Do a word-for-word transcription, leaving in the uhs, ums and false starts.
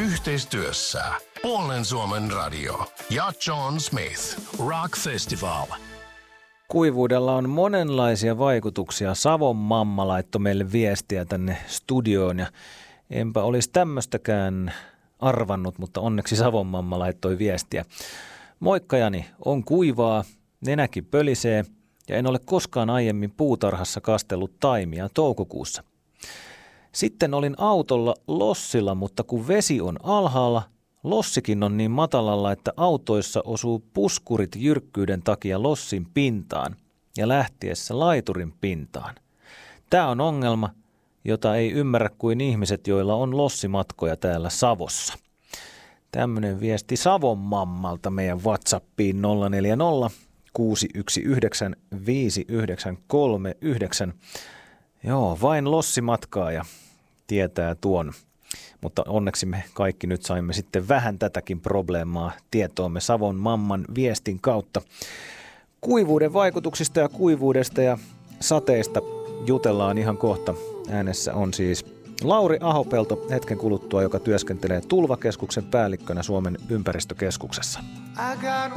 Yhteistyössä Puolen Suomen radio ja John Smith Rock Festival. Kuivuudella on monenlaisia vaikutuksia. Savon mamma laittoi meille viestiä tänne studioon ja enpä olisi tämmöistäkään arvannut, mutta onneksi Savon mamma laittoi viestiä. Moikka Jani, on kuivaa, nenäkin pölisee ja en ole koskaan aiemmin puutarhassa kastellut taimia toukokuussa. Sitten olin autolla lossilla, mutta kun vesi on alhaalla, lossikin on niin matalalla, että autoissa osuu puskurit jyrkkyyden takia lossin pintaan ja lähtiessä laiturin pintaan. Tämä on ongelma, jota ei ymmärrä kuin ihmiset, joilla on lossimatkoja täällä Savossa. Tämmöinen viesti Savon mammalta meidän WhatsAppiin nolla neljä nolla kuusi yksi yhdeksän viisi yhdeksän kolme yhdeksän. Joo, vain lossimatkaa ja tietää tuon. Mutta onneksi me kaikki nyt saimme sitten vähän tätäkin probleemaa tietoomme Savon mamman viestin kautta. Kuivuuden vaikutuksista ja kuivuudesta ja sateista jutellaan ihan kohta. Äänessä on siis Lauri Ahopelto hetken kuluttua, joka työskentelee Tulvakeskuksen päällikkönä Suomen ympäristökeskuksessa.